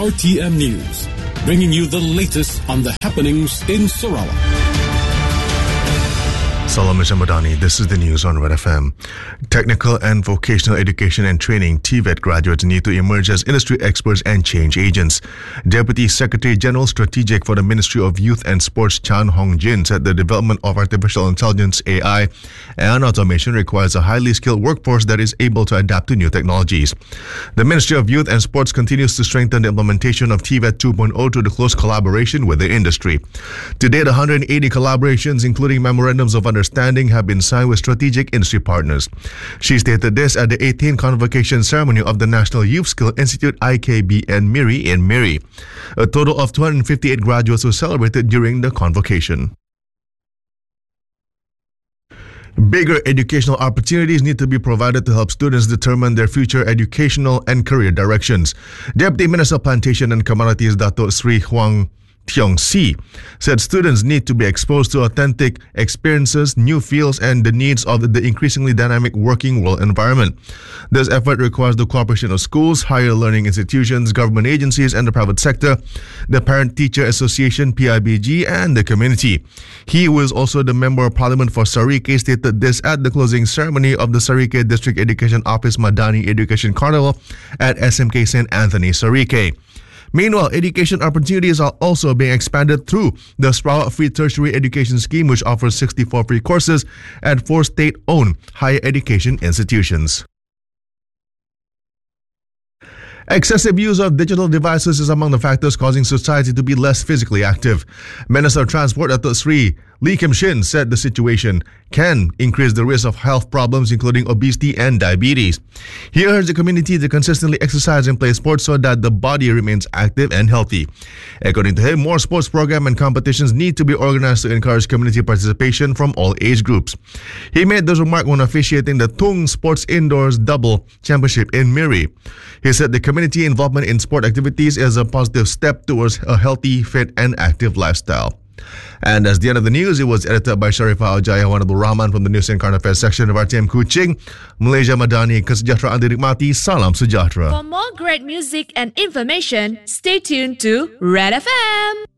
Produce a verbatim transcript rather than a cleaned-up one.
R T M News, bringing you the latest on the happenings in Sarawak. Salam Madani, this is the news on Red F M. Technical and Vocational Education and Training T V E T graduates need to emerge as industry experts and change agents. Deputy Secretary General Strategic for the Ministry of Youth and Sports Chan Hong Jin said the development of artificial intelligence, A I, and automation requires a highly skilled workforce that is able to adapt to new technologies. The Ministry of Youth and Sports continues to strengthen the implementation of T V E T two point oh through the close collaboration with the industry. To date, one hundred eighty collaborations, including memorandums of understanding, have been signed with strategic industry partners. She stated this at the eighteenth convocation ceremony of the National Youth Skill Institute I K B N Miri in Miri. A total of two hundred fifty-eight graduates were celebrated during the convocation. Bigger educational opportunities need to be provided to help students determine their future educational and career directions. Deputy Minister of Plantation and Commodities Dato Sri Huang Tiong Si said students need to be exposed to authentic experiences, new fields, and the needs of the increasingly dynamic working world environment. This effort requires the cooperation of schools, higher learning institutions, government agencies, and the private sector, the Parent Teacher Association P I B G, and the community. He, who is also the Member of Parliament for Sarike, stated this at the closing ceremony of the Sarike District Education Office Madani Education Carnival at S M K Saint Anthony, Sarike. Meanwhile, education opportunities are also being expanded through the Sarawak Free Tertiary Education Scheme, which offers sixty-four free courses at four state-owned higher education institutions. Excessive use of digital devices is among the factors causing society to be less physically active. Minister of Transport Dato Sri Lee Kim Shin said the situation can increase the risk of health problems including obesity and diabetes. He urged the community to consistently exercise and play sports so that the body remains active and healthy. According to him, more sports programs and competitions need to be organized to encourage community participation from all age groups. He made this remark when officiating the Tung Sports Indoors Double Championship in Miri. He said the community involvement in sport activities is a positive step towards a healthy, fit, and active lifestyle. And that's the end of the news. It was edited by Sharifah Ojaya Wanabul Rahman from the News and Current Affairs section of R T M Kuching. Malaysia Madani, kesejahteraan dinikmati. Salam sejahtera. For more great music and information, stay tuned to Red F M.